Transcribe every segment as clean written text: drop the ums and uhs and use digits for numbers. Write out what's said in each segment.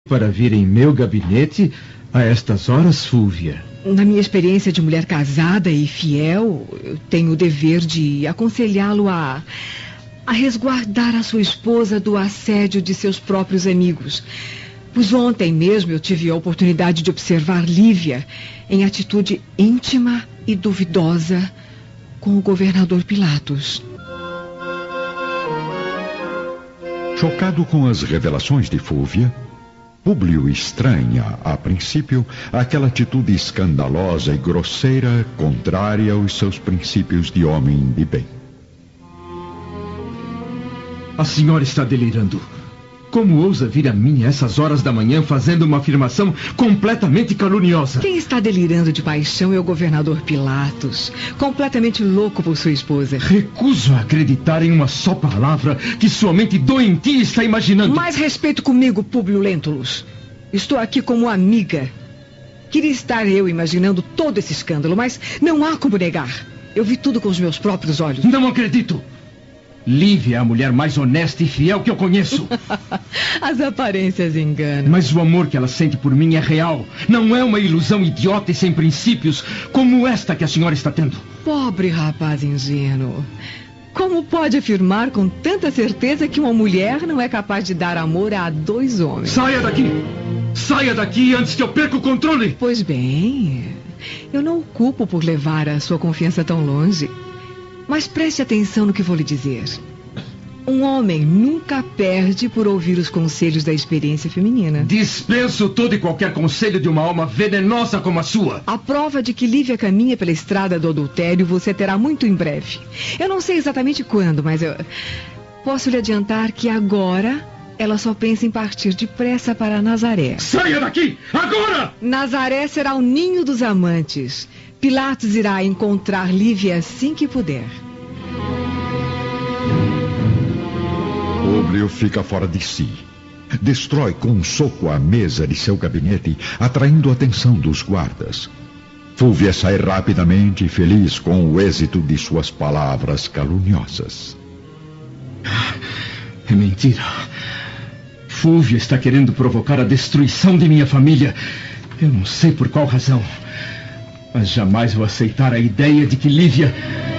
para vir em meu gabinete a estas horas, Fúvia? Na minha experiência de mulher casada e fiel, eu tenho o dever de aconselhá-lo a resguardar a sua esposa do assédio de seus próprios amigos. Pois ontem mesmo eu tive a oportunidade de observar Lívia em atitude íntima e duvidosa com o governador Pilatos. Chocado com as revelações de Fúvia, Públio estranha, a princípio, aquela atitude escandalosa e grosseira, contrária aos seus princípios de homem de bem. A senhora está delirando. Como ousa vir a mim a essas horas da manhã fazendo uma afirmação completamente caluniosa? Quem está delirando de paixão é o governador Pilatos, completamente louco por sua esposa. Recuso a acreditar em uma só palavra que sua mente doentia está imaginando. Mais respeito comigo, Públio Lentulus. Estou aqui como amiga. Queria estar eu imaginando todo esse escândalo, mas não há como negar. Eu vi tudo com os meus próprios olhos. Não acredito. Lívia é a mulher mais honesta e fiel que eu conheço. As aparências enganam. Mas o amor que ela sente por mim é real. Não é uma ilusão idiota e sem princípios como esta que a senhora está tendo. Pobre rapaz ingênuo. Como pode afirmar com tanta certeza que uma mulher não é capaz de dar amor a 2 homens? Saia daqui! Saia daqui antes que eu perca o controle! Pois bem, eu não o culpo por levar a sua confiança tão longe. Mas preste atenção no que vou lhe dizer. Um homem nunca perde por ouvir os conselhos da experiência feminina. Dispenso todo e qualquer conselho de uma alma venenosa como a sua. A prova de que Lívia caminha pela estrada do adultério você terá muito em breve. Eu não sei exatamente quando, mas eu posso lhe adiantar que agora ela só pensa em partir depressa para Nazaré. Saia daqui! Agora! Nazaré será o ninho dos amantes. Pilatos irá encontrar Lívia assim que puder. Públio fica fora de si. Destrói com um soco a mesa de seu gabinete, atraindo a atenção dos guardas. Fúvia sai rapidamente, feliz com o êxito de suas palavras caluniosas. É mentira. Fúvia está querendo provocar a destruição de minha família. Eu não sei por qual razão. Mas jamais vou aceitar a ideia de que Lívia...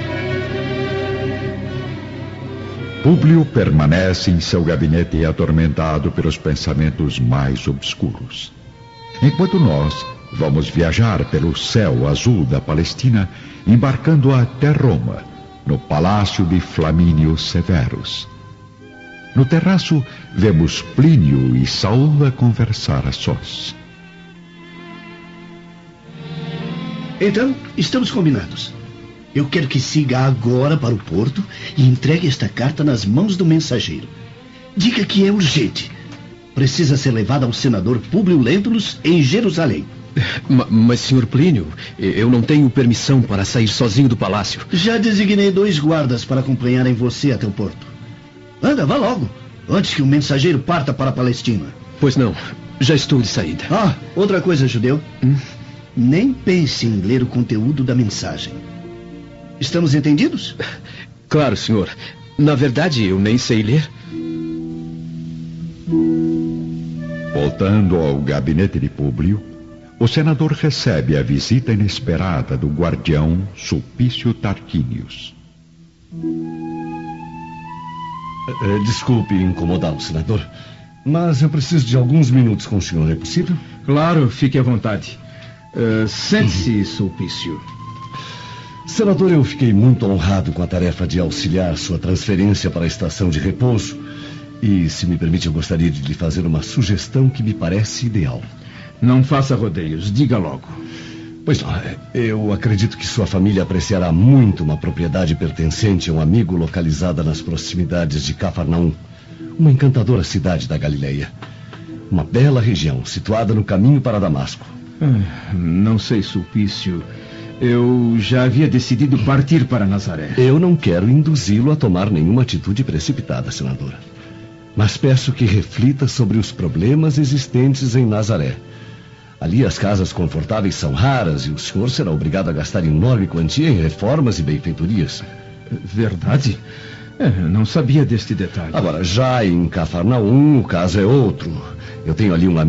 Públio permanece em seu gabinete atormentado pelos pensamentos mais obscuros. Enquanto nós vamos viajar pelo céu azul da Palestina, embarcando até Roma, no palácio de Flamínio Severus. No terraço, vemos Plínio e Saul a conversar a sós. Então, estamos combinados. Eu quero que siga agora para o porto e entregue esta carta nas mãos do mensageiro. Diga que é urgente. Precisa ser levada ao senador Públio Lentulus em Jerusalém. Mas, senhor Plínio, eu não tenho permissão para sair sozinho do palácio. Já designei 2 guardas para acompanharem você até o porto. Anda, vá logo, antes que o mensageiro parta para a Palestina. Pois não, já estou de saída. Ah, outra coisa, judeu. Nem pense em ler o conteúdo da mensagem. Estamos entendidos? Claro, senhor. Na verdade, eu nem sei ler. Voltando ao gabinete de Públio, o senador recebe a visita inesperada do guardião Sulpício Tarquínios. Desculpe incomodá-lo, senador, mas eu preciso de alguns minutos com o senhor, é possível? Claro, fique à vontade. Sente-se, Sulpício. Senador, eu fiquei muito honrado com a tarefa de auxiliar sua transferência para a estação de repouso. E, se me permite, eu gostaria de lhe fazer uma sugestão que me parece ideal. Não faça rodeios, diga logo. Pois não, eu acredito que sua família apreciará muito uma propriedade pertencente a um amigo localizada nas proximidades de Cafarnaum, uma encantadora cidade da Galileia. Uma bela região, situada no caminho para Damasco. Não sei, Sulpício. Eu já havia decidido partir para Nazaré. Eu não quero induzi-lo a tomar nenhuma atitude precipitada, senador. Mas peço que reflita sobre os problemas existentes em Nazaré. Ali as casas confortáveis são raras e o senhor será obrigado a gastar enorme quantia em reformas e benfeitorias. Verdade? Não sabia deste detalhe. Agora, já em Cafarnaum, o caso é outro. Eu tenho ali um amigo